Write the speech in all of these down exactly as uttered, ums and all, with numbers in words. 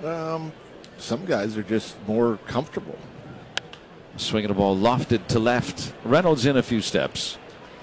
Um, some guys are just more comfortable. Swinging the ball lofted to left. Reynolds in a few steps.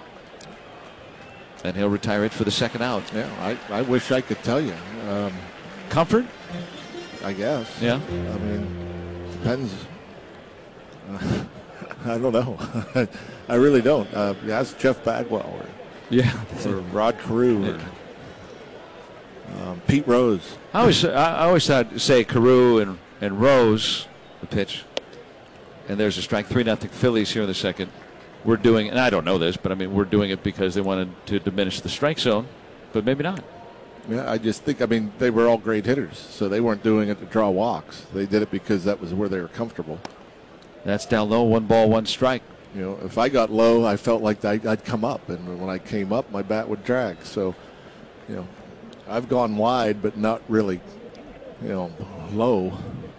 And he'll retire it for the second out. Yeah, I, I wish I could tell you. Um, Comfort? I guess. Yeah. I mean, depends. Uh, I don't know. I really don't. Uh, ask Jeff Bagwell or, yeah. or Rod Carew or um, Pete Rose. I always, I always thought, say Carew and, and Rose, the pitch. And there's a strike. three nothing Phillies here in the second. We're doing, and I don't know this, but I mean, we're doing it because they wanted to diminish the strike zone, but maybe not. Yeah, I just think, I mean, they were all great hitters, so they weren't doing it to draw walks. They did it because that was where they were comfortable. That's down low, one ball, one strike. You know, if I got low, I felt like I'd come up, and when I came up, my bat would drag. So, you know, I've gone wide, but not really, you know, low.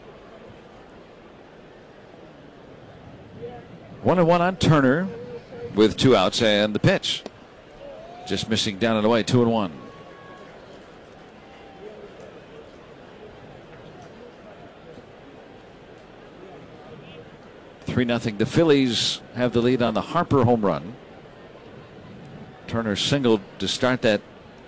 One and one on Turner with two outs and the pitch. Just missing down and away, two and one. Three nothing. The Phillies have the lead on the Harper home run. Turner singled to start that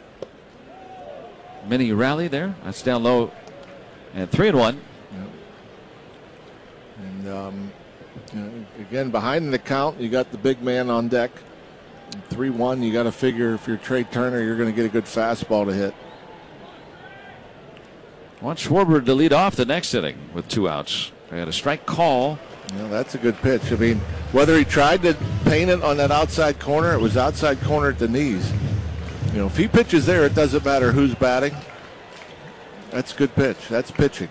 mini rally there. That's down low, and three and one. Yeah. And um, you know, again, behind the count, you got the big man on deck. three one, you got to figure if you're Trey Turner, you're going to get a good fastball to hit. Want Schwarber to lead off the next inning with two outs. They had a strike call. Yeah, that's a good pitch. I mean, whether he tried to paint it on that outside corner, it was outside corner at the knees. You know, if he pitches there, it doesn't matter who's batting. That's a good pitch. That's pitching.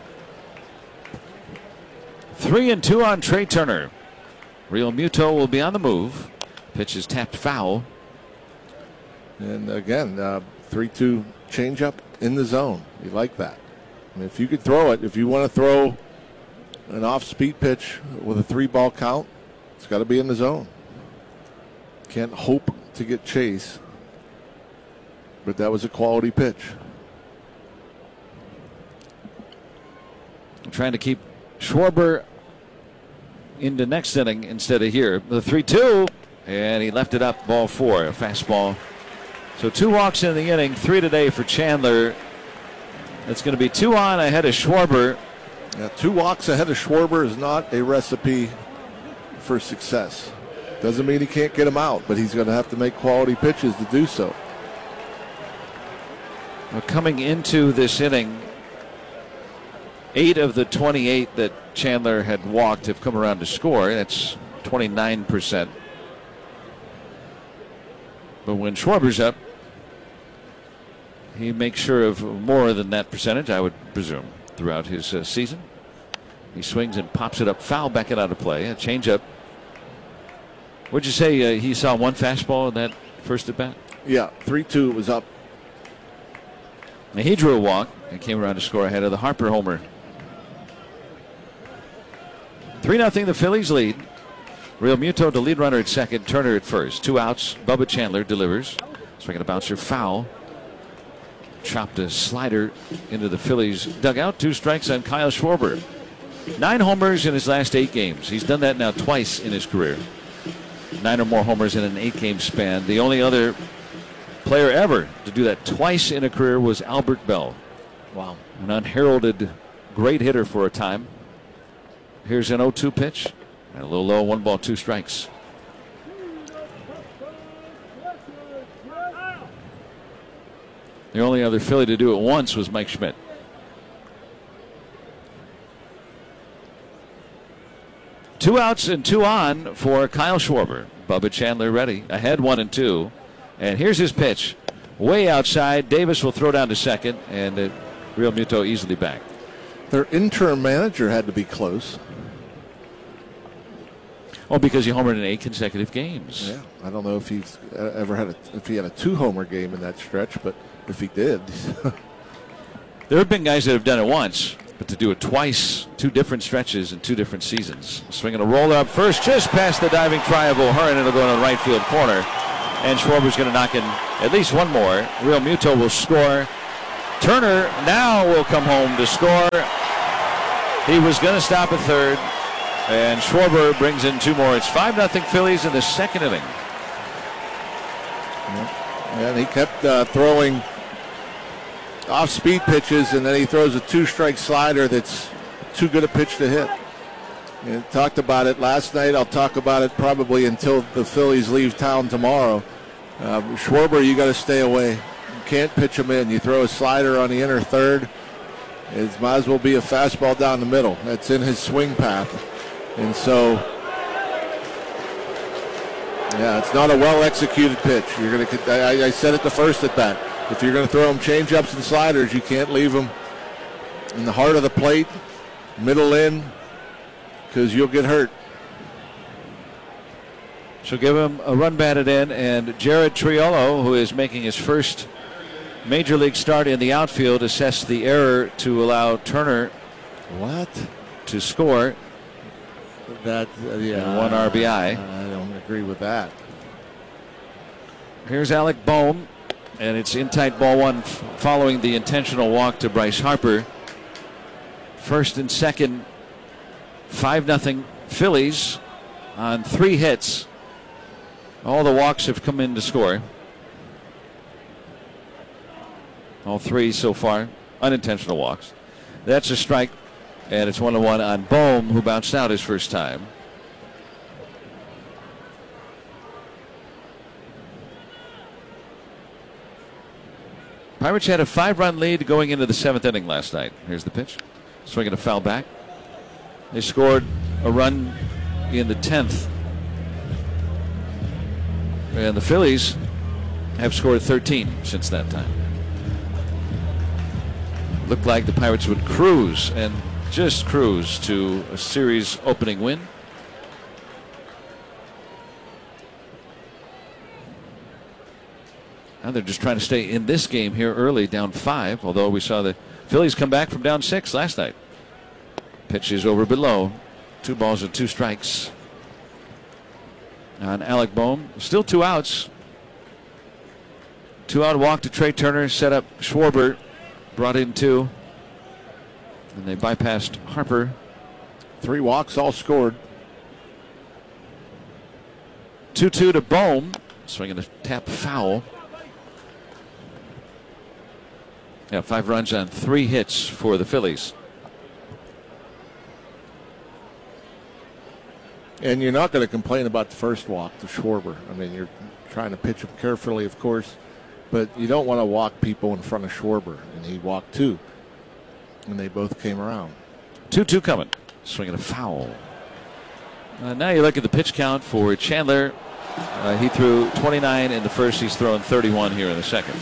Three and two on Trey Turner. Real Muto will be on the move. Pitch is tapped foul. And again, uh, three two changeup in the zone. You like that. I mean, if you could throw it, if you want to throw an off-speed pitch with a three-ball count, it's got to be in the zone. Can't hope to get chase. But that was a quality pitch. I'm trying to keep Schwarber into next inning instead of here. The three two, and he left it up, ball four, a fastball. So two walks in the inning, three today for Chandler. That's going to be two on ahead of Schwarber. Yeah, two walks ahead of Schwarber is not a recipe for success. Doesn't mean he can't get him out, but he's going to have to make quality pitches to do so. Well, coming into this inning, eight of the twenty-eight that Chandler had walked have come around to score. That's twenty-nine percent. But when Schwarber's up, he makes sure of more than that percentage, I would presume, throughout his uh, season. He swings and pops it up foul, back it out of play. A changeup. Would you say uh, he saw one fastball in that first at bat? Yeah, three two was up. Now he drew a walk and came around to score ahead of the Harper homer. three nothing the Phillies lead. Real Muto, the lead runner at second, Turner at first. Two outs, Bubba Chandler delivers. Swinging a bouncer foul. Chopped a slider into the Phillies dugout. Two strikes on Kyle Schwarber. Nine homers in his last eight games. He's done that now twice in his career. Nine or more homers in an eight-game span. The only other player ever to do that twice in a career was Albert Bell. Wow. An unheralded great hitter for a time. Here's an oh two pitch. And a little low, one ball, two strikes. The only other Philly to do it once was Mike Schmidt. Two outs and two on for Kyle Schwarber. Bubba Chandler ready. Ahead one and two. And here's his pitch. Way outside. Davis will throw down to second. And uh, Real Muto easily back. Their interim manager had to be close. Oh, because he homered in eight consecutive games. Yeah, I don't know if he's ever had a if he had a two-homer game in that stretch, but if he did. There have been guys that have done it once, but to do it twice, two different stretches in two different seasons. Swinging a roller up first, just past the diving try of O'Hearn. It'll go in the right field corner. And Schwarber's going to knock in at least one more. Real Muto will score. Turner now will come home to score. He was going to stop at third, and Schwarber brings in two more. It's five nothing Phillies in the second inning. And he kept uh, throwing off-speed pitches, and then he throws a two-strike slider that's too good a pitch to hit. And talked about it last night. I'll talk about it probably until the Phillies leave town tomorrow. Uh, Schwarber, you got to stay away. You can't pitch him in. You throw a slider on the inner third, it might as well be a fastball down the middle. That's in his swing path. And so, yeah, it's not a well-executed pitch. You're going to. I, I said it the first at bat. If you're going to throw him change-ups and sliders, you can't leave them in the heart of the plate, middle in, because you'll get hurt. So give him a run batted in, and Jared Triolo, who is making his first major league start in the outfield, assessed the error to allow Turner what to score. That uh, yeah, one R B I. I don't agree with that. Here's Alec Bohm, and it's in tight ball one f- following the intentional walk to Bryce Harper. First and second, five nothing Phillies on three hits. All the walks have come in to score. All three so far, unintentional walks. That's a strike, and it's one to one on Bohm, who bounced out his first time. Pirates had a five-run lead going into the seventh inning last night. Here's the pitch. Swinging a foul back. They scored a run in the tenth. And the Phillies have scored thirteen since that time. Looked like the Pirates would cruise and just cruise to a series opening win. Now they're just trying to stay in this game here early, down five, although we saw the Phillies come back from down six last night. Pitch is over below. Two balls and two strikes on Alec Bohm. Still two outs. Two out walk to Trey Turner, set up Schwarber, brought in two. And they bypassed Harper. Three walks, all scored. two two to Bohm. Swinging a tap foul. Yeah, five runs on three hits for the Phillies. And you're not going to complain about the first walk to Schwarber. I mean, you're trying to pitch him carefully, of course, but you don't want to walk people in front of Schwarber. And he walked two, and they both came around. two two coming. Swinging a foul. Uh, now you look at the pitch count for Chandler. Uh, he threw twenty-nine in the first. He's throwing thirty-one here in the second.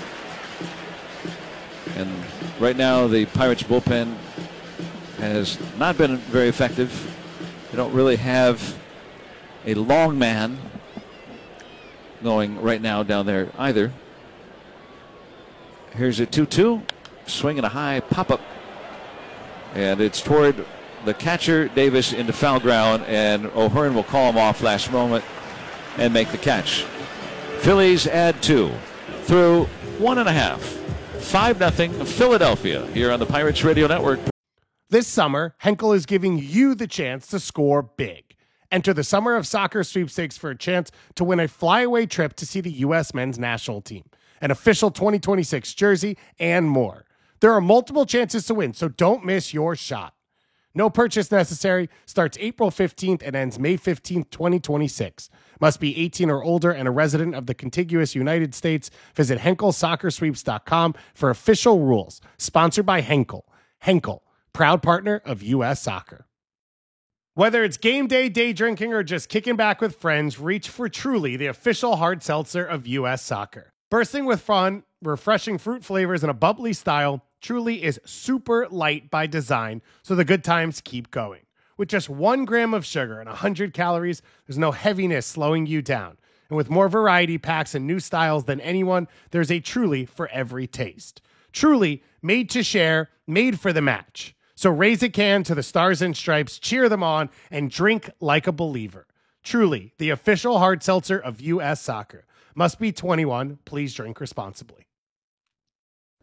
And right now the Pirates bullpen has not been very effective. They don't really have a long man going right now down there either. Here's a two two. Swinging a high pop-up. And it's toward the catcher, Davis, into foul ground. And O'Hearn will call him off last moment and make the catch. Phillies add two through one and a half. five nothing Philadelphia here on the Pirates Radio Network. This summer, Henkel is giving you the chance to score big. Enter the Summer of Soccer sweepstakes for a chance to win a flyaway trip to see the U S men's national team, an official twenty twenty-six jersey, and more. There are multiple chances to win, so don't miss your shot. No purchase necessary. Starts April fifteenth and ends May fifteenth, twenty twenty-six. Must be eighteen or older and a resident of the contiguous United States. Visit Henkel Soccer Sweeps dot com for official rules. Sponsored by Henkel. Henkel, proud partner of U S Soccer. Whether it's game day, day drinking, or just kicking back with friends, reach for Truly, the official hard seltzer of U S Soccer. Bursting with fun, refreshing fruit flavors, and a bubbly style, Truly is super light by design, so the good times keep going. With just one gram of sugar and one hundred calories, there's no heaviness slowing you down. And with more variety packs and new styles than anyone, there's a Truly for every taste. Truly, made to share, made for the match. So raise a can to the Stars and Stripes, cheer them on, and drink like a believer. Truly, the official hard seltzer of U S Soccer. Must be twenty-one. Please drink responsibly.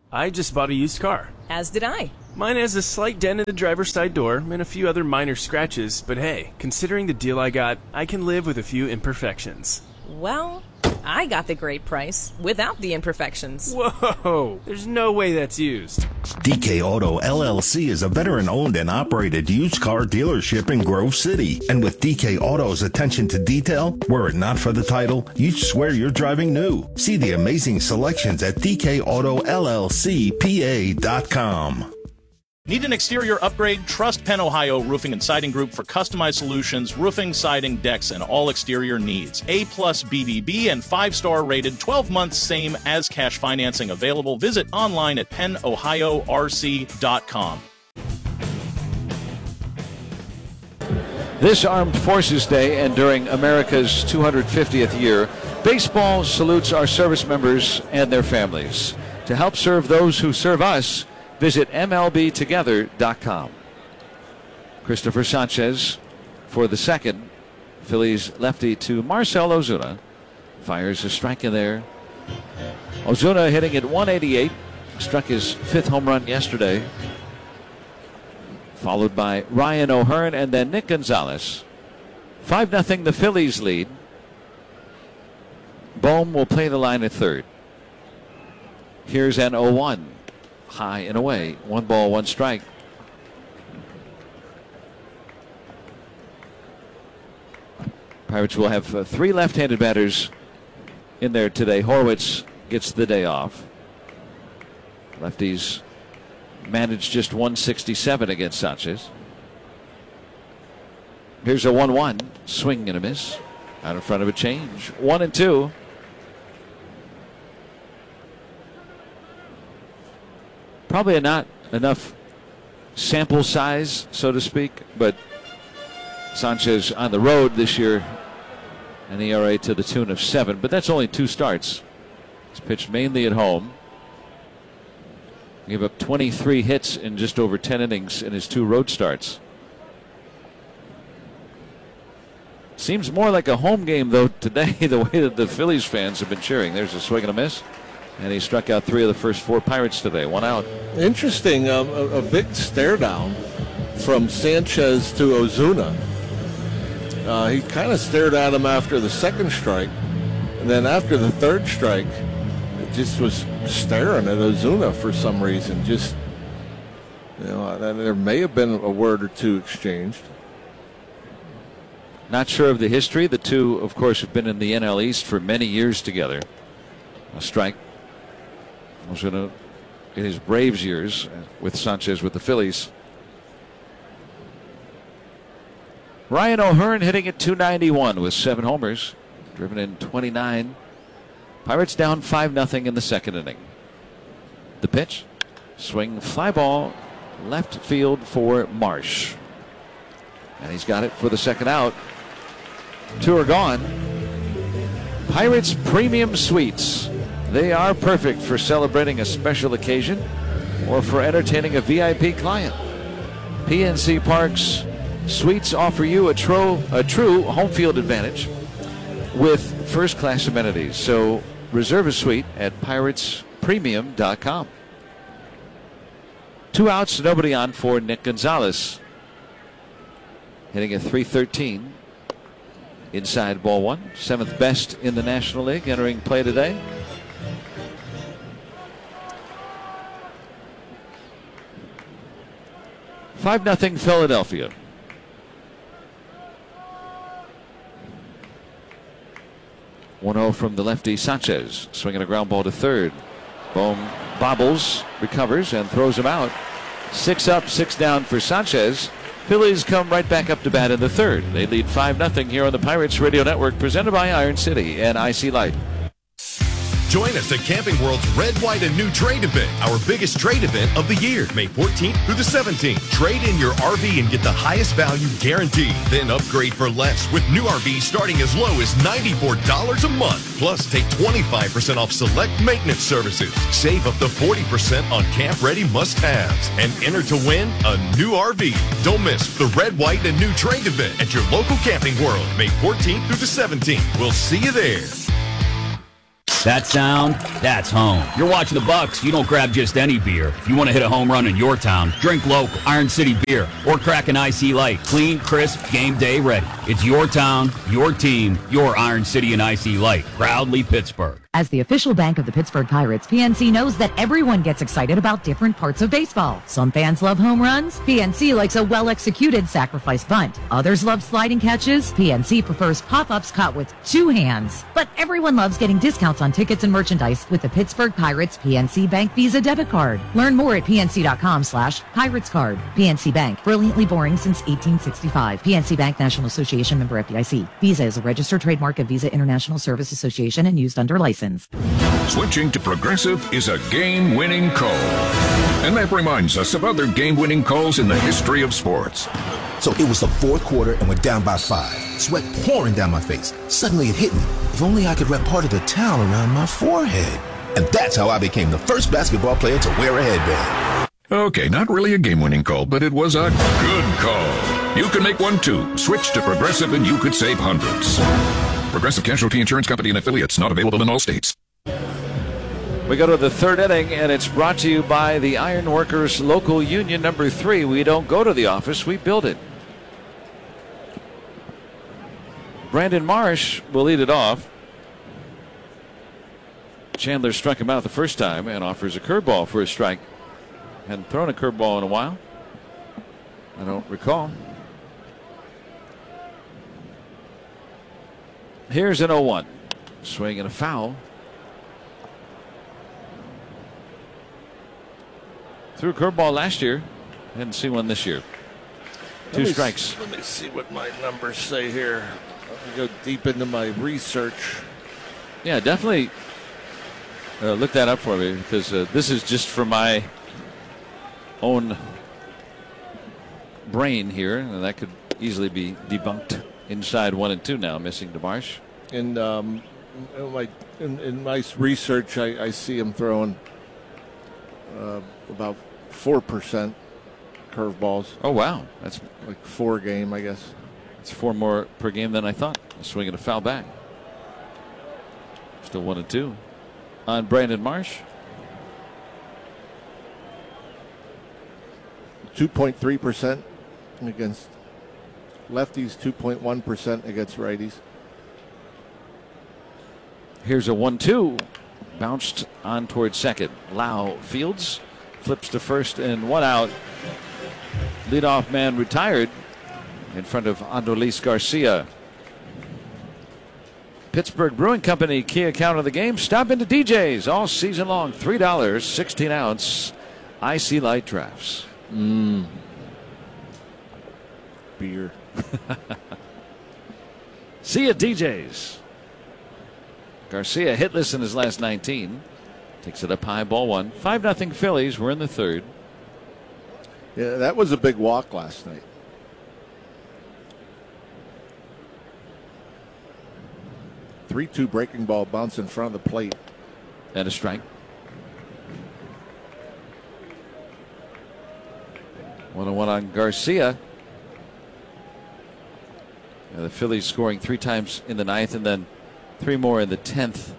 I just bought a used car. As did I. Mine has a slight dent in the driver's side door and a few other minor scratches, but hey, considering the deal I got, I can live with a few imperfections. Well, I got the great price without the imperfections. Whoa! There's no way that's used. D K Auto L L C is a veteran-owned and operated used car dealership in Grove City. And with D K Auto's attention to detail, were it not for the title, you'd swear you're driving new. See the amazing selections at D K Auto L L C P A dot com. Need an exterior upgrade? Trust Penn Ohio Roofing and Siding Group for customized solutions, roofing, siding, decks, and all exterior needs. A plus B B B and five-star rated, twelve months same as cash financing available. Visit online at penn ohio r c dot com. This Armed Forces Day and during America's two hundred fiftieth year, baseball salutes our service members and their families. To help serve those who serve us, visit M L B together dot com. Christopher Sanchez for the second. Phillies lefty to Marcell Ozuna. Fires a strike in there. Ozuna hitting at one eighty-eight. Struck his fifth home run yesterday. Followed by Ryan O'Hearn and then Nick Gonzalez. five nothing the Phillies lead. Bohm will play the line at third. Here's an oh one. High and away. One ball, one strike. Pirates will have uh, three left-handed batters in there today. Horwitz gets the day off. Lefties managed just one sixty-seven against Sanchez. Here's a one one. Swing and a miss. Out in front of a change. One and two. Probably not enough sample size, so to speak, but Sanchez on the road this year, an E R A to the tune of seven, but that's only two starts. He's pitched mainly at home. Gave up twenty-three hits in just over ten innings in his two road starts. Seems more like a home game, though, today, the way that the Phillies fans have been cheering. There's a swing and a miss. And he struck out three of the first four Pirates today. One out. Interesting, um, a, a big stare down from Sanchez to Ozuna. Uh, he kind of stared at him after the second strike. And then after the third strike, it just was staring at Ozuna for some reason. Just, you know, there may have been a word or two exchanged. Not sure of the history. The two, of course, have been in the N L East for many years together. A strike. Ozuna in his Braves years with Sanchez with the Phillies. Ryan O'Hearn hitting at two ninety-one with seven homers, driven in twenty-nine. Pirates down five nothing in the second inning. The pitch, swing, fly ball, left field for Marsh. And he's got it for the second out. Two are gone. Pirates Premium Suites. They are perfect for celebrating a special occasion or for entertaining a V I P client. P N C Parks Suites offer you a, tro- a true home field advantage with first-class amenities. So reserve a suite at pirates premium dot com. Two outs, nobody on for Nick Gonzalez. Hitting a three thirteen. Inside ball one. Seventh best in the National League entering play today. five nothing Philadelphia. one oh from the lefty Sanchez. Swinging a ground ball to third. Bohm bobbles, recovers, and throws him out. Six up, six down for Sanchez. Phillies come right back up to bat in the third. They lead five nothing here on the Pirates Radio Network, presented by Iron City and I C Light. Join us at Camping World's Red, White, and New Trade event, our biggest trade event of the year, May fourteenth through the seventeenth. Trade in your R V and get the highest value guaranteed. Then upgrade for less with new R Vs starting as low as ninety-four dollars a month. Plus, take twenty-five percent off select maintenance services. Save up to forty percent on camp-ready must-haves. And enter to win a new R V. Don't miss the Red, White, and New Trade event at your local Camping World, May fourteenth through the seventeenth. We'll see you there. That sound, that's home. You're watching the Bucks, you don't grab just any beer. If you want to hit a home run in your town, drink local, Iron City beer, or crack an Icy Light. Clean, crisp, game day ready. It's your town, your team, your Iron City and Icy Light. Proudly Pittsburgh. As the official bank of the Pittsburgh Pirates, P N C knows that everyone gets excited about different parts of baseball. Some fans love home runs. P N C likes a well-executed sacrifice bunt. Others love sliding catches. P N C prefers pop-ups caught with two hands. But everyone loves getting discounts on tickets and merchandise with the Pittsburgh Pirates P N C Bank Visa debit card. Learn more at pnc.com slash Pirates card. P N C Bank, brilliantly boring since eighteen sixty-five. P N C Bank National Association member F D I C. Visa is a registered trademark of Visa International Service Association and used under license. Switching to Progressive is a game-winning call. And that reminds us of other game-winning calls in the history of sports. So it was the fourth quarter and we're down by five. Sweat pouring down my face. Suddenly it hit me. If only I could wrap part of the towel around my forehead. And that's how I became the first basketball player to wear a headband. Okay, not really a game-winning call, but it was a good call. You can make one too. Switch to Progressive and you could save hundreds. Progressive Casualty Insurance Company and affiliates, not available in all states. We go to the third inning, and it's brought to you by the Iron Workers Local Union number three. We don't go to the office, we build it. Brandon Marsh will lead it off. Chandler struck him out the first time and offers a curveball for a strike. Hadn't thrown a curveball in a while. I don't recall. Here's an oh one. Swing and a foul. Threw a curveball last year. Hadn't seen one this year. Two let strikes. S- let me see what my numbers say here. Let me go deep into my research. Yeah, definitely uh, look that up for me, because uh, this is just for my own brain here, and that could easily be debunked. Inside one and two now, missing DeMarsh. And um, in, my, in, in my research, I, I see him throwing uh, about four percent curveballs. Oh, wow. That's like four a game, I guess. It's four more per game than I thought. A swing and a foul back. Still one and two on Brandon Marsh. two point three percent against lefties, two point one percent against righties. Here's a one two. Bounced on towards second. Lau fields. Flips to first and one out. Leadoff man retired in front of Adolis Garcia. Pittsburgh Brewing Company key account of the game. Stop into D J's all season long. three dollars, sixteen ounce Icy Light drafts. Mmm. Beer. See you at D J's. Garcia hitless in his last nineteen. Takes it up high, ball one. five nothing Phillies. We're in the third. Yeah, that was a big walk last night. three two breaking ball bounce in front of the plate. And a strike. one and one on Garcia. Yeah, the Phillies scoring three times in the ninth and then three more in the tenth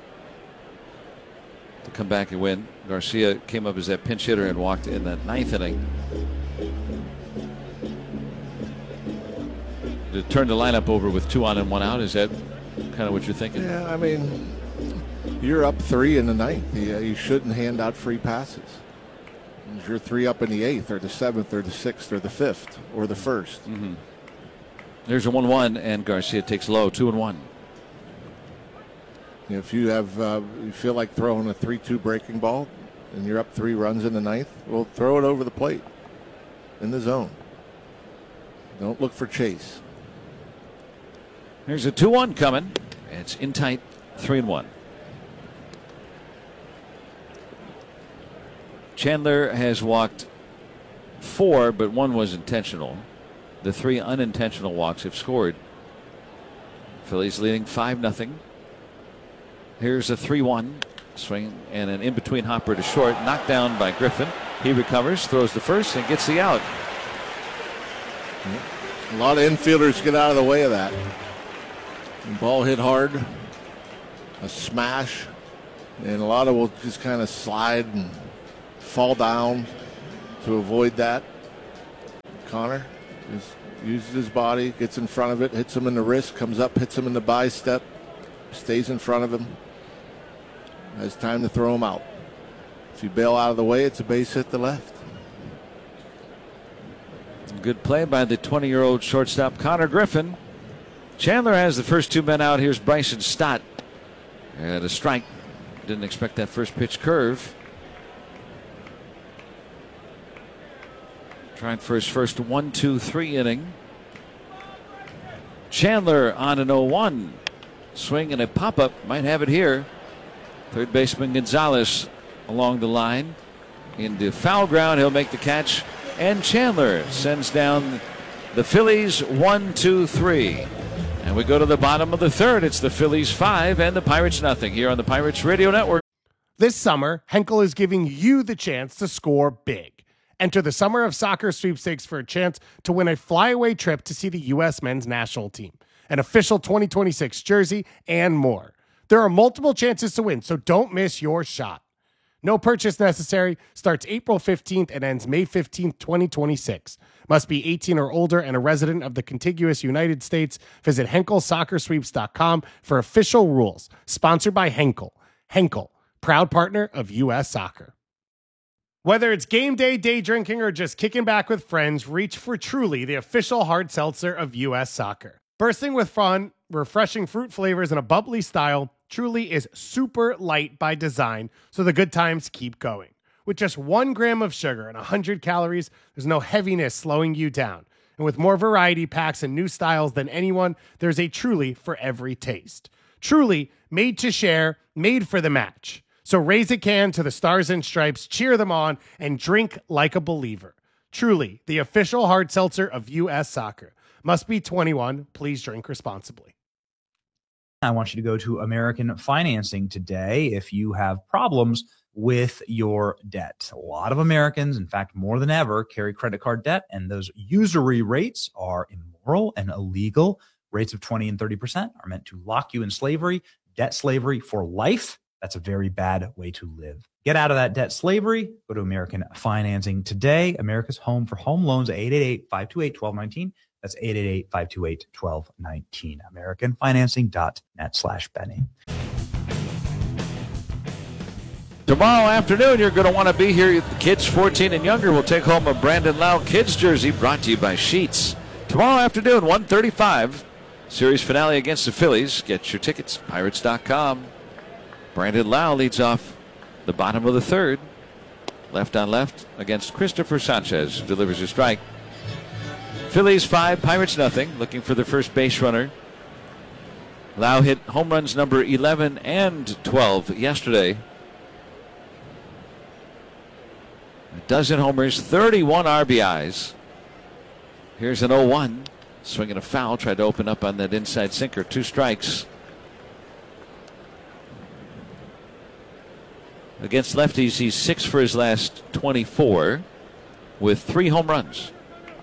to come back and win. Garcia came up as that pinch hitter and walked in that ninth inning to turn the lineup over with two on and one out. Is that kind of what you're thinking? Yeah, I mean, you're up three in the ninth. You, you shouldn't hand out free passes. You're three up in the eighth or the seventh or the sixth or the fifth or the first. Mm-hmm. There's a one one and Garcia takes low, two and one. If you have, uh, you feel like throwing a three two breaking ball and you're up three runs in the ninth, well, throw it over the plate in the zone. Don't look for chase. There's a two one coming. It's in tight, three and one. Chandler has walked four, but one was intentional. The three unintentional walks have scored. Phillies leading five nothing. Here's a three one swing and an in-between hopper to short, knocked down by Griffin. He recovers, throws the first, and gets the out. A lot of infielders get out of the way of that. The ball hit hard. a smash, and a lot of will just kind of slide and fall down to avoid that. Connor just uses his body, gets in front of it, hits him in the wrist, comes up, hits him in the bicep, stays in front of him. Has time to throw him out. If you bail out of the way, it's a base hit to left. Good play by the twenty-year-old shortstop Connor Griffin. Chandler has the first two men out. Here's Bryson Stott. And a strike. Didn't expect that first pitch curve. Trying for his first one two three inning. Chandler on an oh one. Swing and a pop-up. Might have it here. Third baseman Gonzalez along the line. Into foul ground. He'll make the catch. And Chandler sends down the Phillies one two three. And we go to the bottom of the third. It's the Phillies five and the Pirates nothing here on the Pirates Radio Network. This summer, Henkel is giving you the chance to score big. Enter the Summer of Soccer sweepstakes for a chance to win a flyaway trip to see the U S men's national team, an official twenty twenty-six jersey, and more. There are multiple chances to win, so don't miss your shot. No purchase necessary. Starts April fifteenth and ends May fifteenth, twenty twenty-six. Must be eighteen or older and a resident of the contiguous United States. Visit Henkel Soccer Sweeps dot com for official rules. Sponsored by Henkel. Henkel, proud partner of U S Soccer. Whether it's game day, day drinking, or just kicking back with friends, reach for Truly, the official hard seltzer of U S Soccer. Bursting with fun, refreshing fruit flavors, and a bubbly style, Truly is super light by design, so the good times keep going. With just one gram of sugar and one hundred calories, there's no heaviness slowing you down. And with more variety packs and new styles than anyone, there's a Truly for every taste. Truly, made to share, made for the match. So raise a can to the Stars and Stripes, cheer them on, and drink like a believer. Truly, the official hard seltzer of U S Soccer. Must be twenty-one. Please drink responsibly. I want you to go to American Financing today if you have problems with your debt. A lot of Americans, in fact, more than ever, carry credit card debt, and those usury rates are immoral and illegal. Rates of twenty and thirty percent are meant to lock you in slavery, debt slavery for life. That's a very bad way to live. Get out of that debt slavery. Go to American Financing today. America's home for home loans at eight eight eight, five two eight, one two one nine. That's eight eight eight, five two eight, one two one nine. American Financing dot net slash Benny. Tomorrow afternoon, you're going to want to be here. The kids fourteen and younger will take home a Brandon Lau kids jersey brought to you by Sheets. Tomorrow afternoon, one thirty-five, series finale against the Phillies. Get your tickets, pirates dot com. Brandon Lau leads off the bottom of the third. Left on left against Christopher Sanchez. Delivers a strike. Phillies five, Pirates nothing. Looking for the first base runner. Lau hit home runs number eleven and twelve yesterday. A dozen homers, thirty-one R B Is. Here's an oh one. Swinging a foul. Tried to open up on that inside sinker. Two strikes. Against lefties, he's six for his last twenty-four with three home runs.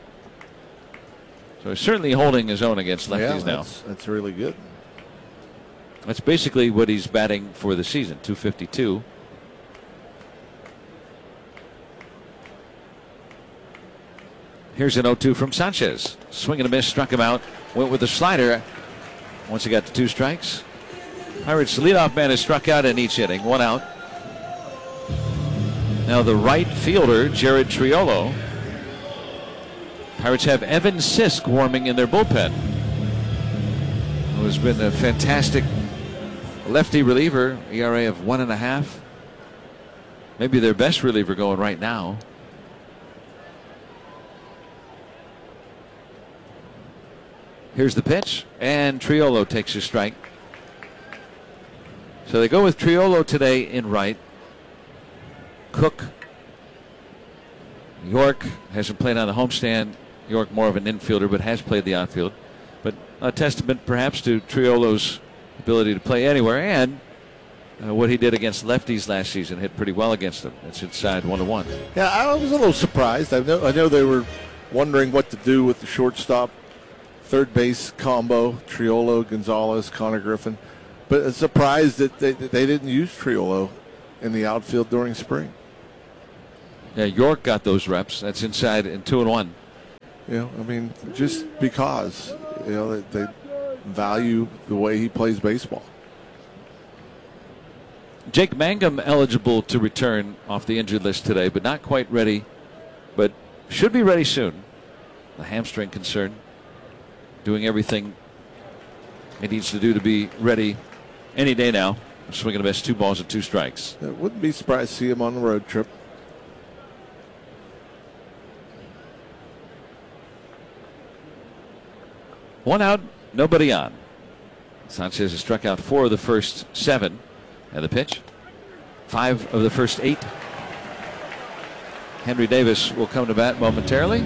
So he's certainly holding his own against lefties yeah, now. That's, that's really good. That's basically what he's batting for the season, two fifty-two. Here's an oh two from Sanchez. Swing and a miss, struck him out. Went with the slider. Once he got to two strikes. Pirates leadoff man is struck out in each inning. One out. Now the right fielder, Jared Triolo. Pirates have Evan Sisk warming in their bullpen, who has been a fantastic lefty reliever, E R A of one and a half. Maybe their best reliever going right now. Here's the pitch, and Triolo takes a strike. So they go with Triolo today in right. Cook. York hasn't played on the homestand. York more of an infielder, but has played the outfield. But a testament perhaps to Triolo's ability to play anywhere, and uh, what he did against lefties last season. Hit pretty well against them. It's inside one to one. Yeah, I was a little surprised. I know, I know they were wondering what to do with the shortstop, third base combo, Triolo, Gonzalez, Connor Griffin. But a surprise that they, that they didn't use Triolo in the outfield during spring. Yeah, York got those reps. That's inside and two and one. You know, I mean, just because, you know, they, they value the way he plays baseball. Jake Mangum eligible to return off the injured list today, but not quite ready, but should be ready soon. The hamstring concern, doing everything he needs to do to be ready any day now. Swinging a miss, two balls and two strikes. I wouldn't be surprised to see him on the road trip. One out, nobody on. Sanchez has struck out four of the first seven. And the pitch, five of the first eight. Henry Davis will come to bat momentarily.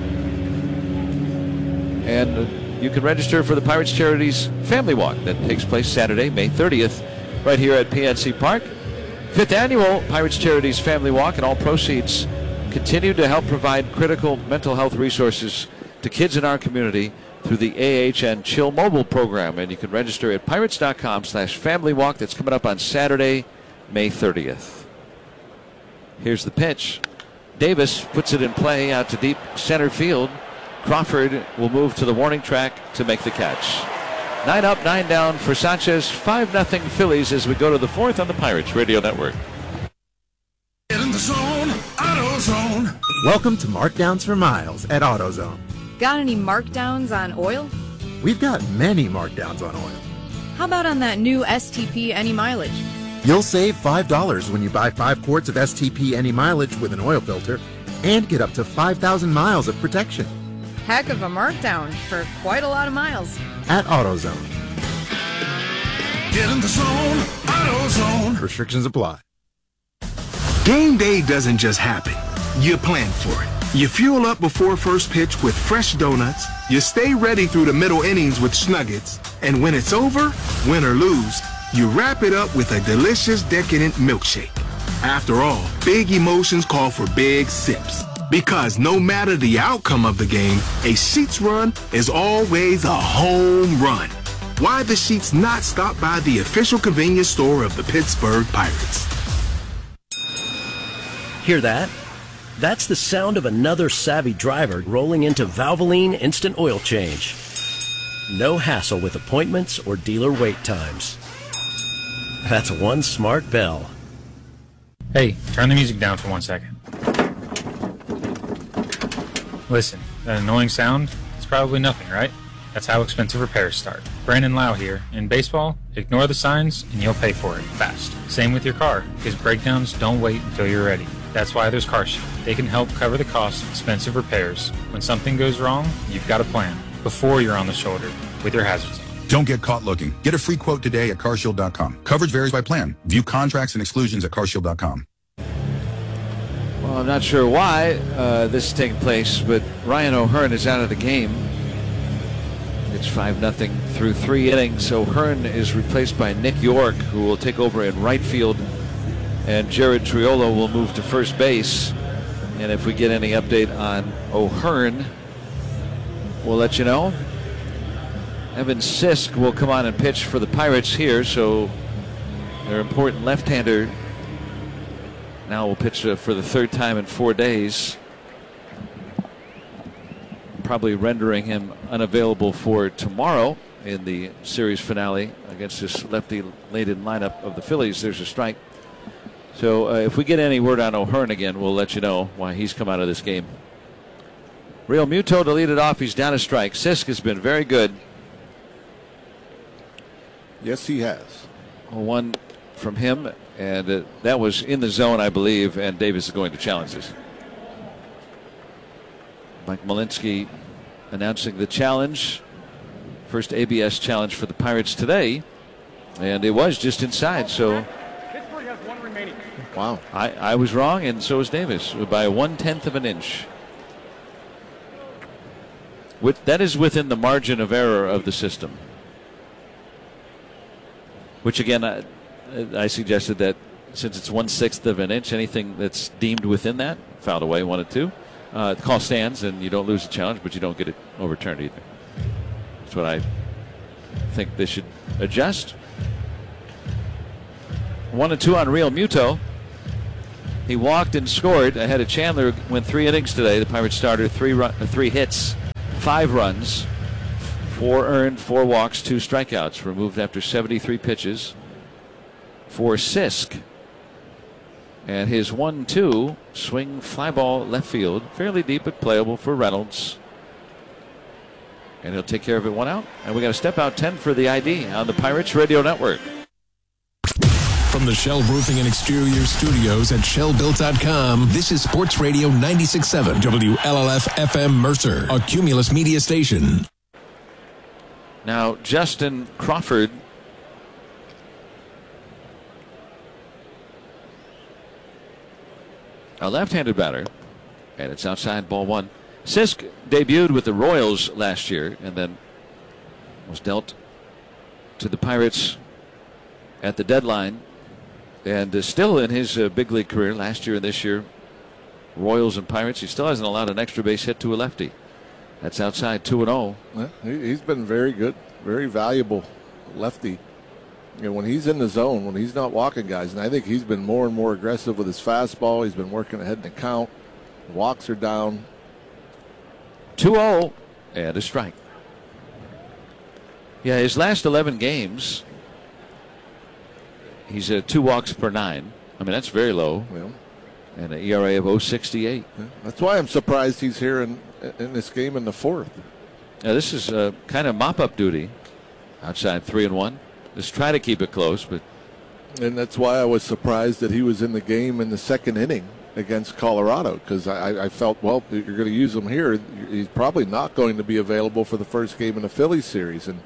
And uh, you can register for the Pirates Charities Family Walk that takes place Saturday, May thirtieth, right here at P N C Park. Fifth annual Pirates Charities Family Walk, and all proceeds continue to help provide critical mental health resources to kids in our community through the A H N Chill Mobile program. And you can register at pirates.com slash family walk. That's coming up on Saturday, May thirtieth. Here's the pitch. Davis puts it in play out to deep center field. Crawford will move to the warning track to make the catch. Nine up, nine down for Sanchez. Five nothing Phillies as we go to the fourth on the Pirates Radio Network. Get in the zone, AutoZone. Welcome to Markdowns for Miles at AutoZone. Got any markdowns on oil? We've got many markdowns on oil. How about on that new S T P Any Mileage? You'll save five dollars when you buy five quarts of S T P Any Mileage with an oil filter and get up to five thousand miles of protection. Heck of a markdown for quite a lot of miles. At AutoZone. Get in the zone, AutoZone. Restrictions apply. Game day doesn't just happen. You plan for it. You fuel up before first pitch with fresh donuts. You stay ready through the middle innings with Snuggets. And when it's over, win or lose, you wrap it up with a delicious, decadent milkshake. After all, big emotions call for big sips. Because no matter the outcome of the game, a Sheetz run is always a home run. Why the Sheetz not stop by the official convenience store of the Pittsburgh Pirates? Hear that? That's the sound of another savvy driver rolling into Valvoline Instant Oil Change. No hassle with appointments or dealer wait times. That's one smart bell. Hey, turn the music down for one second. Listen, that annoying sound, it's probably nothing, right? That's how expensive repairs start. Brandon Lau here. In baseball, ignore the signs and you'll pay for it fast. Same with your car, because breakdowns don't wait until you're ready. That's why there's CarShield. They can help cover the cost of expensive repairs. When something goes wrong, you've got a plan before you're on the shoulder with your hazards on. Don't get caught looking. Get a free quote today at car shield dot com. Coverage varies by plan. View contracts and exclusions at car shield dot com. Well, I'm not sure why uh, this is taking place, but Ryan O'Hearn is out of the game. It's five nothing through three innings. O'Hearn is replaced by Nick York, who will take over in right field, and Jared Triolo will move to first base. And if we get any update on O'Hearn, we'll let you know. Evan Sisk will come on and pitch for the Pirates here, so their important left-hander now will pitch uh, for the third time in four days. Probably rendering him unavailable for tomorrow in the series finale against this lefty-laden lineup of the Phillies. There's a strike. So uh, if we get any word on O'Hearn again, we'll let you know why he's come out of this game. Real Muto to lead it off. He's down a strike. Sisk has been very good. Yes, he has. One from him, and uh, that was in the zone, I believe, and Davis is going to challenge this. Mike Malinsky announcing the challenge. First A B S challenge for the Pirates today, and it was just inside, so Pittsburgh has one remaining. Wow. I, I was wrong, and so was Davis, by one-tenth of an inch. With, that is within the margin of error of the system. Which, again, I, I suggested that since it's one-sixth of an inch, anything that's deemed within that, fouled away, one and two. Uh, the call stands, and you don't lose the challenge, but you don't get it overturned either. That's what I think they should adjust. One and two on Real Muto. He walked and scored ahead of Chandler. Went three innings today. The Pirates starter, three run, three hits, five runs, four earned, four walks, two strikeouts. Removed after seventy-three pitches for Sisk. And his one two swing fly ball left field, fairly deep but playable for Reynolds. And he'll take care of it one out. And we got a step out ten for the I D on the Pirates Radio Network. From the Shell Roofing and Exterior Studios at shell built dot com, this is Sports Radio ninety-six point seven W L L F F M Mercer, a Cumulus media station. Now, Justin Crawford a left-handed batter, and it's outside, ball one. Sisk debuted with the Royals last year and then was dealt to the Pirates at the deadline, and is still in his uh, big league career last year and this year, Royals and Pirates. He still hasn't allowed an extra base hit to a lefty. That's outside, two and oh. Yeah, he's been very good, very valuable lefty. You know, when he's in the zone, when he's not walking guys, and I think he's been more and more aggressive with his fastball. He's been working ahead in the count. Walks are down. two oh and a strike. Yeah, his last eleven games, he's at two walks per nine. I mean, that's very low. Yeah. And an E R A of oh sixty-eight. Yeah, that's why I'm surprised he's here in in this game in the fourth. Now, this is uh, kind of mop-up duty. Outside, three and one. Just try to keep it close, but and that's why I was surprised that he was in the game in the second inning against Colorado, because I, I felt, well, you're going to use him here. He's probably not going to be available for the first game in the Phillies series, and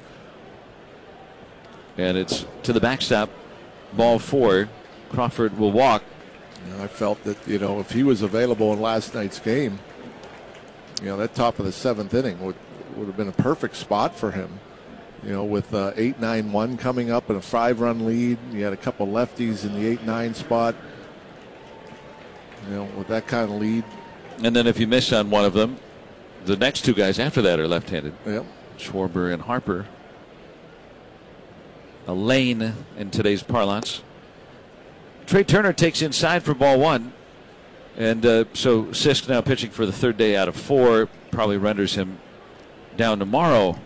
and it's to the backstop, ball four. Crawford will walk. You know, I felt that, you know, if he was available in last night's game, you know, that top of the seventh inning would would have been a perfect spot for him. You know, with uh, eight nine one coming up and a five-run lead, you had a couple lefties in the eight nine spot. You know, with that kind of lead. And then if you miss on one of them, the next two guys after that are left-handed. Yep. Schwarber and Harper. A lane in today's parlance. Trey Turner takes inside for ball one. And uh, so Sisk now pitching for the third day out of four. Probably renders him down tomorrow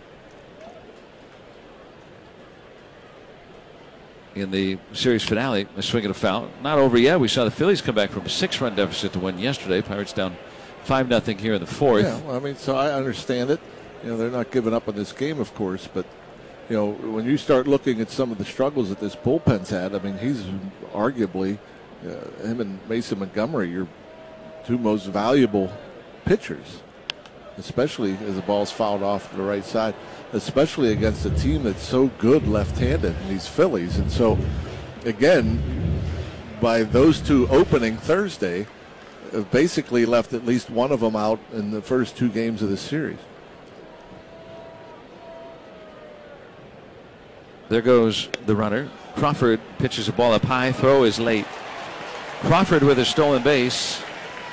in the series finale. A swing and a foul. Not over yet. We saw the Phillies come back from a six-run deficit to win yesterday. Pirates down five nothing here in the fourth. Yeah, well, I mean, so I understand it. You know, they're not giving up on this game, of course, but, you know, when you start looking at some of the struggles that this bullpen's had, I mean, he's arguably, uh, him and Mason Montgomery, your two most valuable pitchers, especially as the ball's fouled off to the right side, especially against a team that's so good left-handed in these Phillies. And so, again, by those two opening Thursday, have basically left at least one of them out in the first two games of the series. There goes the runner. Crawford pitches a ball up high. Throw is late. Crawford with a stolen base.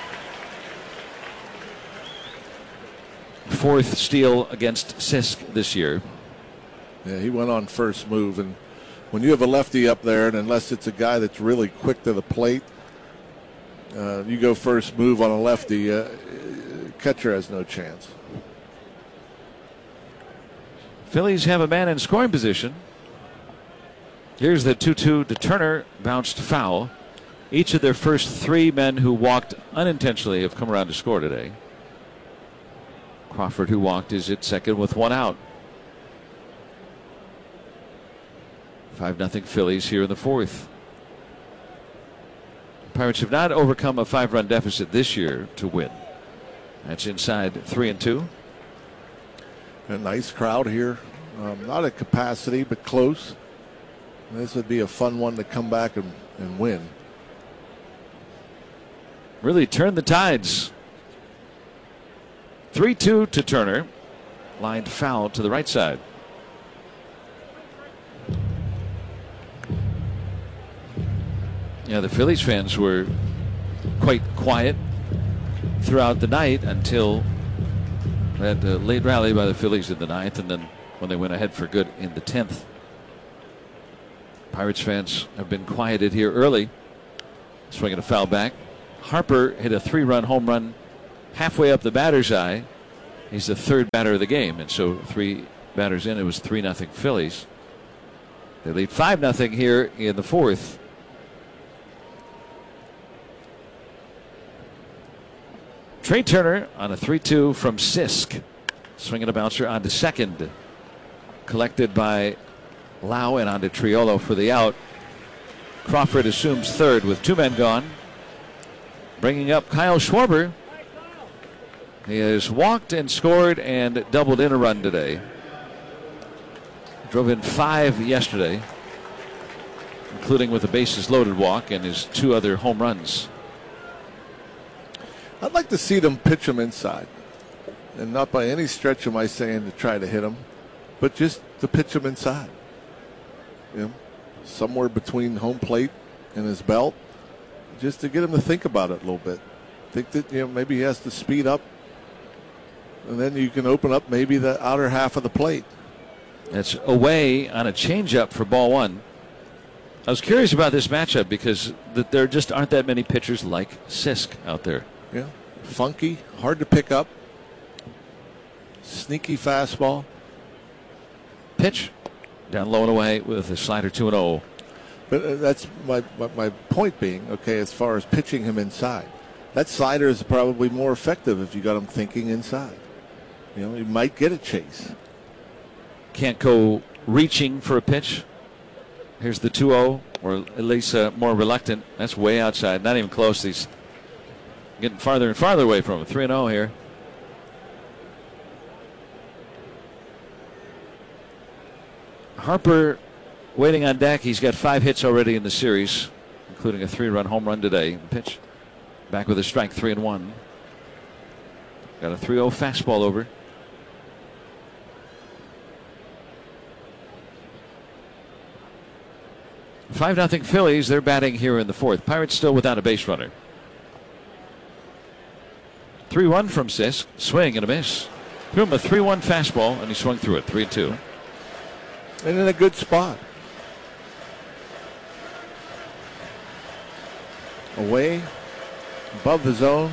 Fourth steal against Sisk this year. Yeah, he went on first move, and when you have a lefty up there, and unless it's a guy that's really quick to the plate, uh, you go first move on a lefty, uh, catcher has no chance. Phillies have a man in scoring position. Here's the two two to Turner, bounced foul. Each of their first three men who walked unintentionally have come around to score today. Crawford, who walked, is at second with one out. five nothing Phillies here in the fourth. Pirates have not overcome a five-run deficit this year to win. That's inside three and two. A nice crowd here. Um, not at capacity, but close. This would be a fun one to come back and, and win. Really turn the tides. three two to Turner. Lined foul to the right side. Yeah, the Phillies fans were quite quiet throughout the night until that uh, late rally by the Phillies in the ninth, and then when they went ahead for good in the tenth. Pirates fans have been quieted here early. Swinging a foul back. Harper hit a three-run home run halfway up the batter's eye. He's the third batter of the game, and so three batters in, it was three nothing Phillies. They lead five nothing here in the fourth. Trey Turner on a three two from Sisk. Swinging a bouncer onto second. Collected by Lau and onto Triolo for the out. Crawford assumes third with two men gone. Bringing up Kyle Schwarber. He has walked and scored and doubled in a run today. Drove in five yesterday, including with a bases loaded walk and his two other home runs. I'd like to see them pitch him inside. And not by any stretch am I saying to try to hit him, but just to pitch him inside. You know, somewhere between home plate and his belt, just to get him to think about it a little bit. Think that, you know, maybe he has to speed up, and then you can open up maybe the outer half of the plate. That's away on a changeup for ball one. I was curious about this matchup because that there just aren't that many pitchers like Sisk out there. Yeah, funky, hard to pick up, sneaky fastball. Pitch down low and away with a slider two and oh. But uh, that's my, my my point being, okay, as far as pitching him inside, that slider is probably more effective if you got him thinking inside. You know, he might get a chase. Can't go reaching for a pitch. Here's the two oh, or at least uh, more reluctant. That's way outside, not even close. He's getting farther and farther away from him. three and oh here. Harper waiting on deck. He's got five hits already in the series, including a three-run home run today. Pitch back with a strike, three and one. Got a three oh fastball over. five nothing Phillies. They're batting here in the fourth. Pirates still without a base runner. three one from Sisk. Swing and a miss. Threw him a three one fastball, and he swung through it. three two. And in a good spot. Away, above the zone.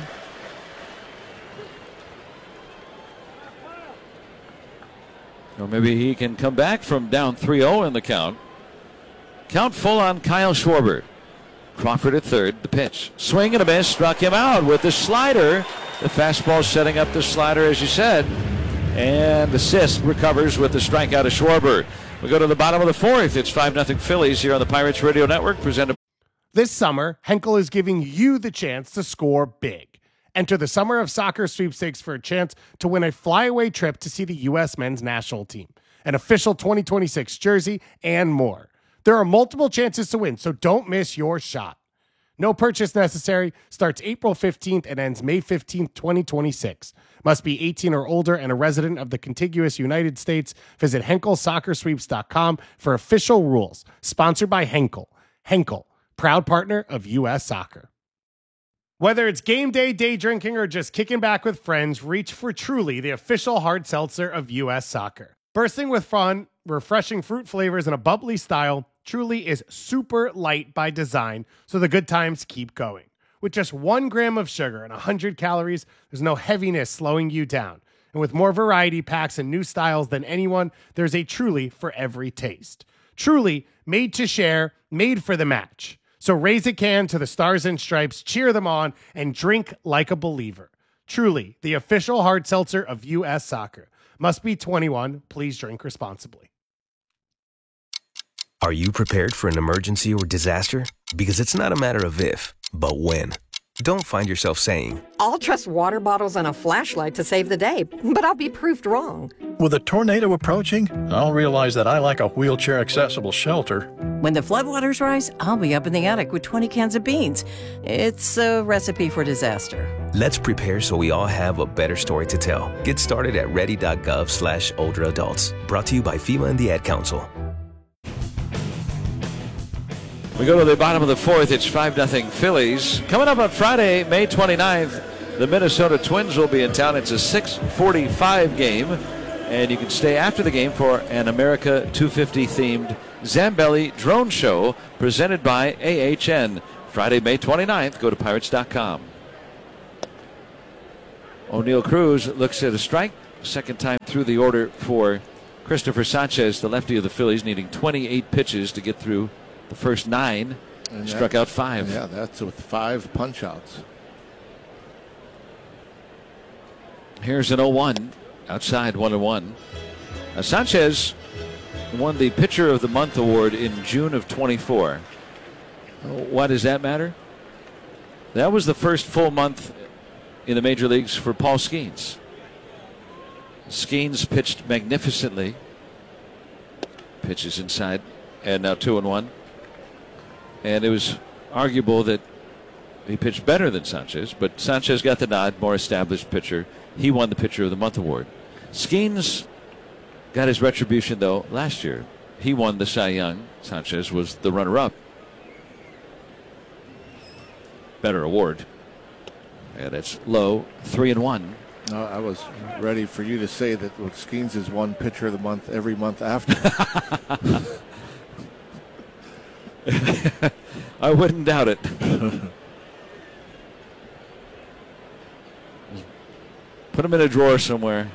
Or maybe he can come back from down three oh in the count. Count full on Kyle Schwarber. Crawford at third. The pitch. Swing and a miss. Struck him out with the slider. The fastball setting up the slider, as you said. And the Sisk recovers with the strikeout of Schwarber. We go to the bottom of the fourth. It's five nothing Phillies here on the Pirates Radio Network. Presented. This summer, Henkel is giving you the chance to score big. Enter the Summer of Soccer sweepstakes for a chance to win a flyaway trip to see the U S men's national team, an official twenty twenty-six jersey, and more. There are multiple chances to win, so don't miss your shot. No purchase necessary. Starts April fifteenth and ends May fifteenth, twenty twenty-six. Must be eighteen or older and a resident of the contiguous United States. Visit Henkel Soccer Sweeps dot com for official rules. Sponsored by Henkel. Henkel, proud partner of U S Soccer. Whether it's game day, day drinking, or just kicking back with friends, reach for Truly, the official hard seltzer of U S Soccer. Bursting with fun, refreshing fruit flavors, and a bubbly style, Truly is super light by design, so the good times keep going. With just one gram of sugar and one hundred calories, there's no heaviness slowing you down. And with more variety packs and new styles than anyone, there's a Truly for every taste. Truly, made to share, made for the match. So raise a can to the Stars and Stripes, cheer them on, and drink like a believer. Truly, the official hard seltzer of U S Soccer. Must be twenty-one. Please drink responsibly. Are you prepared for an emergency or disaster? Because it's not a matter of if, but when. Don't find yourself saying, I'll trust water bottles and a flashlight to save the day, but I'll be proved wrong. With a tornado approaching, I'll realize that I lack a wheelchair-accessible shelter. When the floodwaters rise, I'll be up in the attic with twenty cans of beans. It's a recipe for disaster. Let's prepare so we all have a better story to tell. Get started at ready.gov slash older adults. Brought to you by FEMA and the Ad Council. We go to the bottom of the fourth. It's five nothing Phillies. Coming up on Friday, May twenty-ninth, the Minnesota Twins will be in town. It's a six forty-five game, and you can stay after the game for an America two fifty themed Zambelli Drone Show presented by A H N. Friday, May twenty-ninth. Go to Pirates dot com. O'Neill Cruz looks at a strike. Second time through the order for Christopher Sanchez, the lefty of the Phillies, needing twenty-eight pitches to get through the first nine. And Struck that, out five. Yeah, that's with five punch outs. Here's an oh one. Outside, one and one. Uh, Sanchez won the Pitcher of the Month award in June of twenty-four. Why does that matter? That was the first full month in the major leagues for Paul Skeens. Skeens pitched magnificently. Pitches inside, and now two and one. And it was arguable that he pitched better than Sanchez, but Sanchez got the nod, more established pitcher. He won the Pitcher of the Month award. Skeens got his retribution, though, last year. He won the Cy Young. Sanchez was the runner-up. Better award. And it's low, three and one. No, I was ready for you to say that Skeens has won Pitcher of the Month every month after. I wouldn't doubt it. Put him in a drawer somewhere.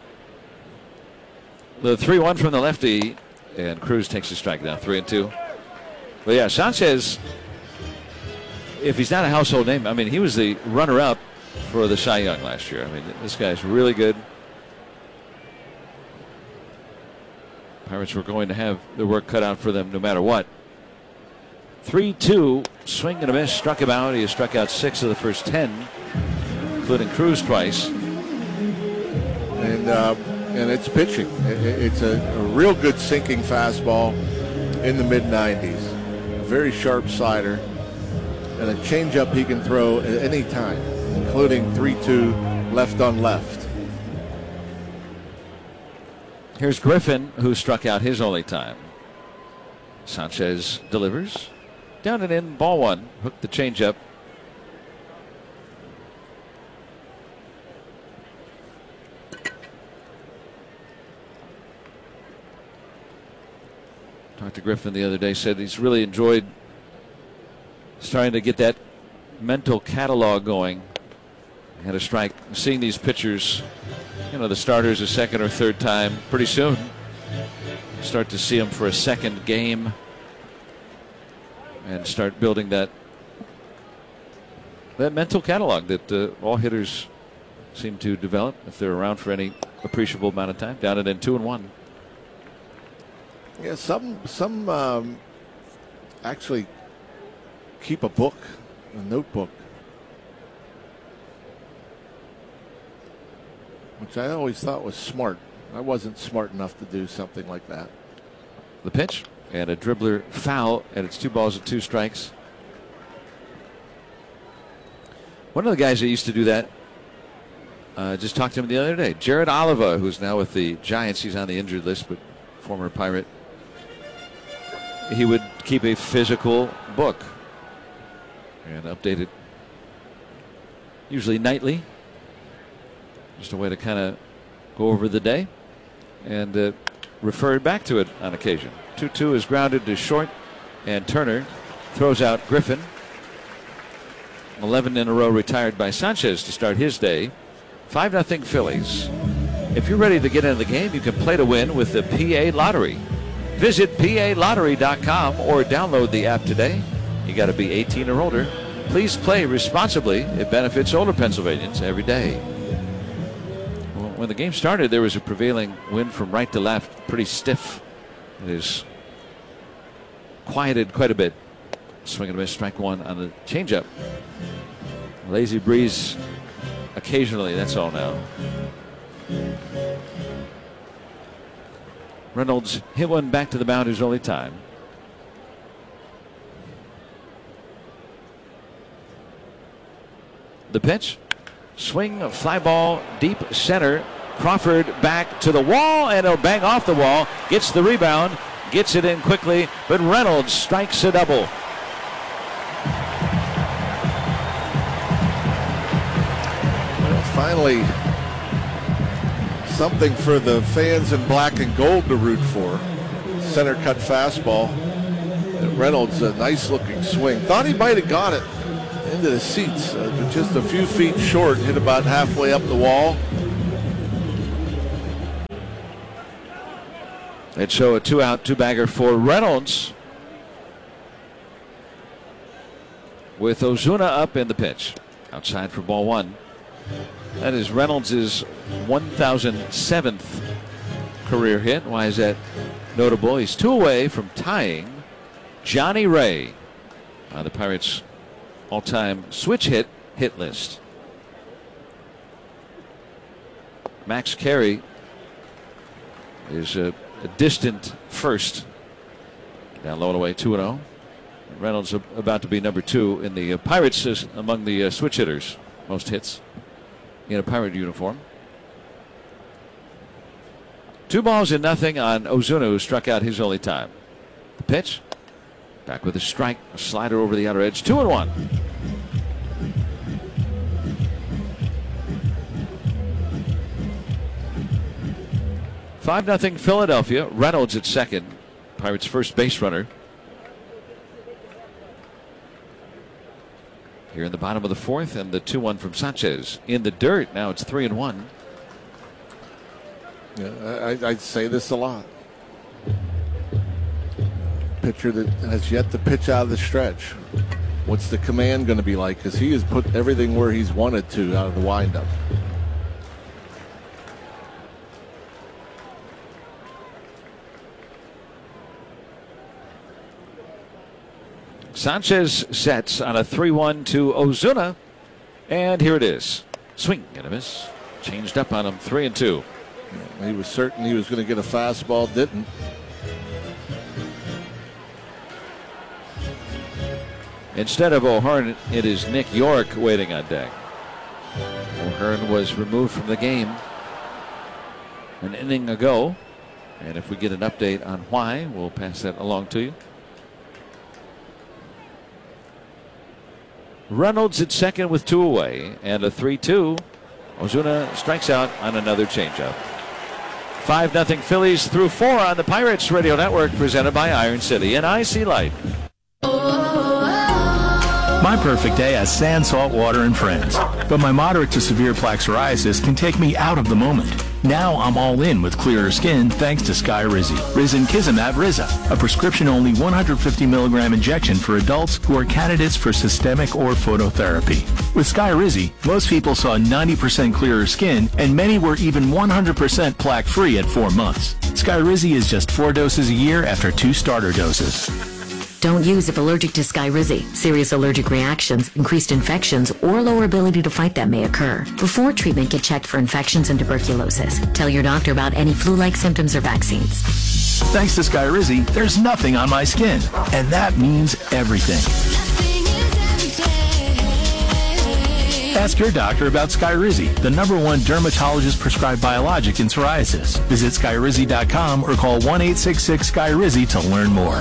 The three one from the lefty, and Cruz takes a strike now, three and two. But yeah, Sanchez, if he's not a household name, I mean, he was the runner-up for the Cy Young last year. I mean, this guy's really good. Pirates were going to have their work cut out for them no matter what. three two, swing and a miss, struck him out. He has struck out six of the first ten, including Cruz twice. And uh, and it's pitching. It, it's a, a real good sinking fastball in the mid nineties. A very sharp slider. And a changeup he can throw at any time, including three two left on left. Here's Griffin, who struck out his only time. Sanchez delivers. Down and in, ball one. Hooked the changeup. Talked to Griffin the other day, said he's really enjoyed starting to get that mental catalog going. Had a strike. Seeing these pitchers, you know, the starters a second or third time, pretty soon start to see them for a second game and start building that that mental catalog that uh, all hitters seem to develop if they're around for any appreciable amount of time. Down and in, two and one. Yeah, some some um, actually keep a book, a notebook, which I always thought was smart. I wasn't smart enough to do something like that. The pitch and a dribbler foul, and it's two balls and two strikes. One of the guys that used to do that, uh, just talked to him the other day, Jared Oliva, who's now with the Giants. He's on the injured list, but former Pirate. He would keep a physical book and update it usually nightly. Just a way to kind of go over the day and uh, refer back to it on occasion. two two is grounded to short, and Turner throws out Griffin. eleven in a row retired by Sanchez to start his day. five nothing Phillies. If you're ready to get into the game, you can play to win with the P A Lottery. Visit P A lottery dot com or download the app today. You got to be eighteen or older. Please play responsibly. It benefits older Pennsylvanians every day. When the game started, there was a prevailing wind from right to left, pretty stiff. It is quieted quite a bit. Swing and a miss, strike one on the changeup. Lazy breeze occasionally, that's all now. Reynolds hit one back to the mound his only time. The pitch. Swing, a fly ball, deep center. Crawford back to the wall, and he'll bang off the wall. Gets the rebound, gets it in quickly, but Reynolds strikes a double. Well, finally, something for the fans in black and gold to root for. center cut fastball. And Reynolds, a nice looking swing. Thought he might have got it into the seats, uh, but just a few feet short, hit about halfway up the wall. They'd show a two out, two bagger for Reynolds, with Ozuna up in the pitch. Outside for ball one. That is Reynolds' one thousand seventh career hit. Why is that notable? He's two away from tying Johnny Ray on the Pirates' all-time switch hit hit list. Max Carey is a, a distant first. Down low and away, two and oh. Reynolds about to be number two in the uh, Pirates is among the uh, switch hitters. Most hits in a Pirate uniform. Two balls and nothing on Ozuna, who struck out his only time. The pitch. Back with a strike. A slider over the outer edge. Two and one. Five nothing Philadelphia. Reynolds at second. Pirates' first base runner. Here in the bottom of the fourth, and the two one from Sanchez in the dirt. Now it's three and one. Yeah, I, I'd say this a lot. Pitcher that has yet to pitch out of the stretch. What's the command going to be like? Because he has put everything where he's wanted to out of the windup. Sanchez sets on a three one to Ozuna. And here it is. Swing and a miss. Changed up on him. Three and two. He was certain he was going to get a fastball. Didn't. Instead of O'Hearn, it is Nick York waiting on deck. O'Hearn was removed from the game an inning ago. And if we get an update on why, we'll pass that along to you. Reynolds at second with two away and a three two. Ozuna strikes out on another changeup. five nothing Phillies through four on the Pirates Radio Network, presented by Iron City and I C Light. My perfect day has sand, salt water, and friends. But my moderate to severe plaque psoriasis can take me out of the moment. Now I'm all in with clearer skin thanks to Skyrizi. Risankizumab Riza, a prescription-only one hundred fifty milligram injection for adults who are candidates for systemic or phototherapy. With Skyrizi, most people saw ninety percent clearer skin, and many were even one hundred percent plaque-free at four months. Skyrizi is just four doses a year after two starter doses. Don't use if allergic to Skyrizi. Serious allergic reactions, increased infections, or lower ability to fight them may occur. Before treatment, get checked for infections and tuberculosis. Tell your doctor about any flu-like symptoms or vaccines. Thanks to Skyrizi, there's nothing on my skin. And that means everything. Ask your doctor about Skyrizi, the number one dermatologist-prescribed biologic in psoriasis. Visit Skyrizi dot com or call one eight six six Skyrizi to learn more.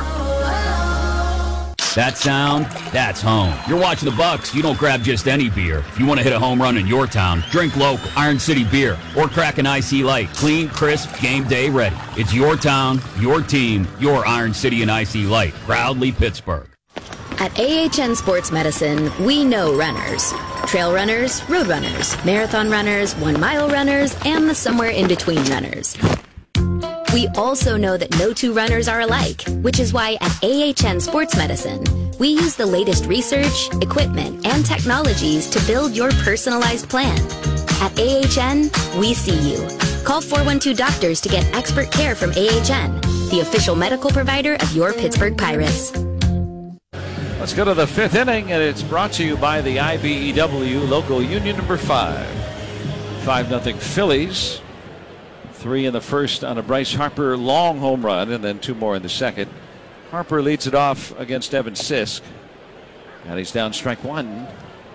That sound, that's home. You're watching the Bucks, you don't grab just any beer. If you want to hit a home run in your town, drink local, Iron City Beer, or crack an I C Light. Clean, crisp, game day ready. It's your town, your team, your Iron City and I C Light. Proudly Pittsburgh. At A H N Sports Medicine, we know runners. Trail runners, road runners, marathon runners, one-mile runners, and the somewhere-in-between runners. We also know that no two runners are alike, which is why at A H N Sports Medicine, we use the latest research, equipment, and technologies to build your personalized plan. At A H N, we see you. Call four one two Doctors to get expert care from A H N, the official medical provider of your Pittsburgh Pirates. Let's go to the fifth inning, and it's brought to you by the I B E W Local Union number five. five nothing Phillies. Three in the first on a Bryce Harper long home run, and then two more in the second. Harper leads it off against Evan Sisk, and he's down strike one.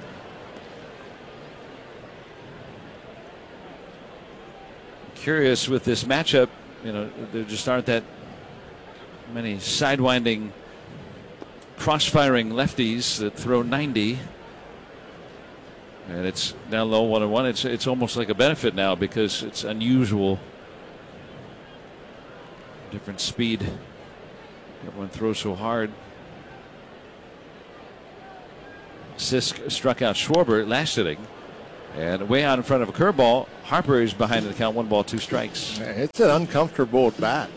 Curious with this matchup, you know, there just aren't that many sidewinding, cross-firing lefties that throw ninety. And it's down low one and one. It's it's almost like a benefit now because it's unusual. Different speed Everyone throws so hard. Sisk struck out Schwarber last inning. And way out in front of a curveball, Harper is behind the count, one ball, two strikes. It's an uncomfortable at bat.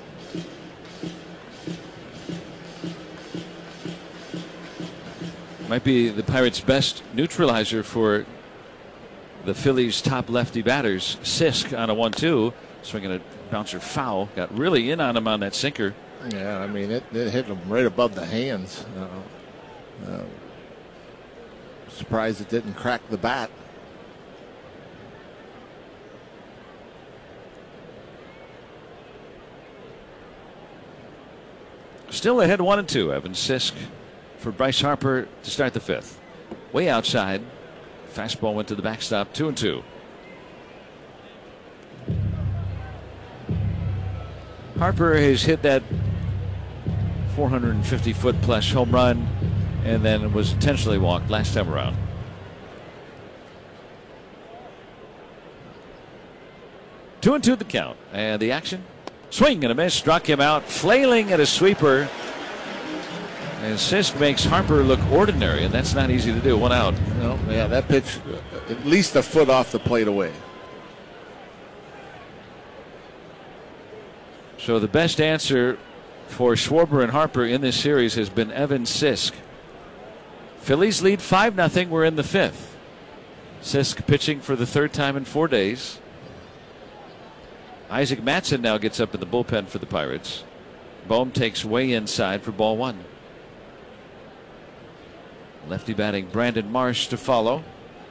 Might be the Pirates' best neutralizer for the Phillies' top lefty batters. Sisk on a one two, swinging a bouncer foul. Got really in on him on that sinker. Yeah, I mean, it, it hit him right above the hands. Uh, uh, surprised it didn't crack the bat. Still ahead one and two. Evan Sisk for Bryce Harper to start the fifth. Way outside. Fastball went to the backstop. Two and two. Harper has hit that four hundred fifty foot plus home run and then was intentionally walked last time around. Two and two the count. And the action. Swing and a miss, struck him out, flailing at a sweeper. And Sisk makes Harper look ordinary, and that's not easy to do. One out. No, yeah, that pitch at least a foot off the plate away. So the best answer for Schwarber and Harper in this series has been Evan Sisk. Phillies lead five nothing. We're in the fifth. Sisk pitching for the third time in four days. Isaac Mattson now gets up in the bullpen for the Pirates. Bohm takes way inside for ball one. Lefty batting Brandon Marsh to follow.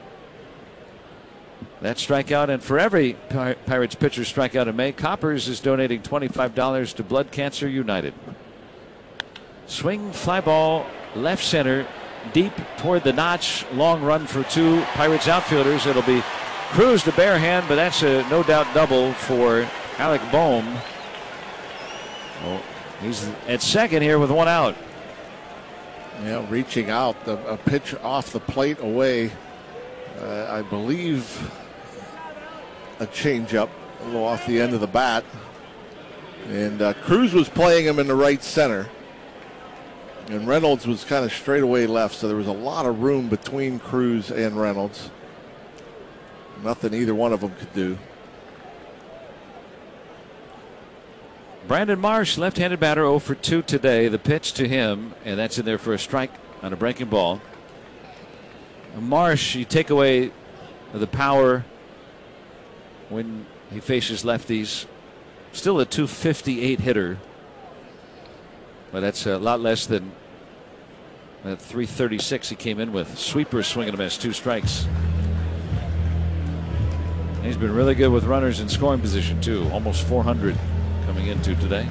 That strikeout, and for every Pir- Pirates pitcher strikeout in May, Coppers is donating twenty-five dollars to Blood Cancer United. Swing, fly ball, left center, deep toward the notch. Long run for two Pirates outfielders. It'll be Cruz to bare hand, but that's a no doubt double for Alec Bohm. Oh, he's at second here with one out. Yeah, reaching out, the, a pitch off the plate away. Uh, I believe a changeup, a little off the end of the bat. And uh, Cruz was playing him in the right center. And Reynolds was kind of straight away left, so there was a lot of room between Cruz and Reynolds. Nothing either one of them could do. Brandon Marsh, left-handed batter, oh for two today. The pitch to him, and that's in there for a strike on a breaking ball. Marsh, you take away the power when he faces lefties. Still a two fifty-eight hitter, but that's a lot less than that three thirty-six he came in with. Sweeper swing and a miss, two strikes. He's been really good with runners in scoring position too. Almost four hundred coming into today.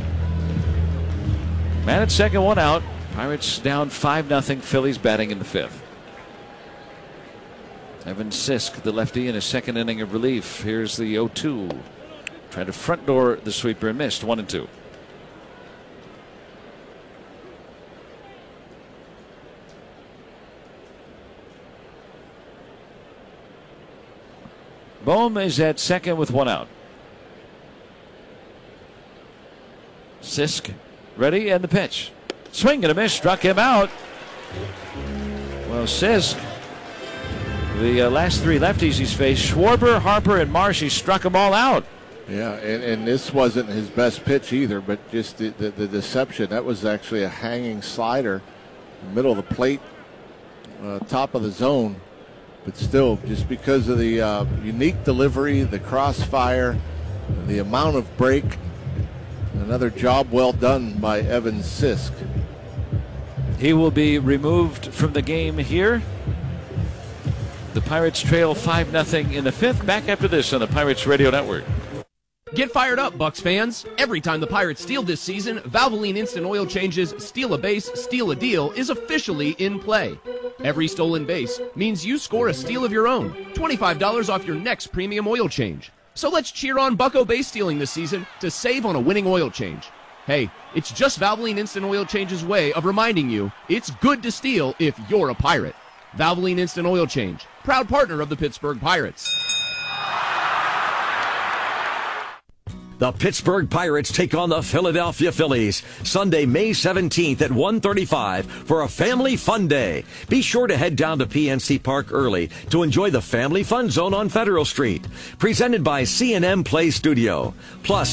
Man at second, one out. Pirates down five nothing. Phillies batting in the fifth. Evan Sisk, the lefty, in his second inning of relief. Here's the oh two. Tried to front door the sweeper and missed. One and two. Bohm is at second with one out. Sisk ready, and the pitch. Swing and a miss, struck him out. Well, Sisk, the uh, last three lefties he's faced, Schwarber, Harper, and Marsh, he struck them all out. Yeah, and, and this wasn't his best pitch either, but just the, the, the deception. That was actually a hanging slider, middle of the plate, uh, top of the zone. But still, just because of the uh, unique delivery, the crossfire, the amount of break, another job well done by Evan Sisk. He will be removed from the game here. The Pirates trail five nothing in the fifth. Back after this on the Pirates Radio Network. Get fired up, Bucks fans. Every time the Pirates steal this season, Valvoline Instant Oil Changes Steal a Base, Steal a Deal is officially in play. Every stolen base means you score a steal of your own. twenty-five dollars off your next premium oil change. So let's cheer on Bucko base stealing this season to save on a winning oil change. Hey, it's just Valvoline Instant Oil Change's way of reminding you it's good to steal if you're a Pirate. Valvoline Instant Oil Change, proud partner of the Pittsburgh Pirates. The Pittsburgh Pirates take on the Philadelphia Phillies Sunday, May seventeenth at one thirty-five for a family fun day. Be sure to head down to P N C Park early to enjoy the Family Fun Zone on Federal Street. Presented by C and M Play Studio. Plus,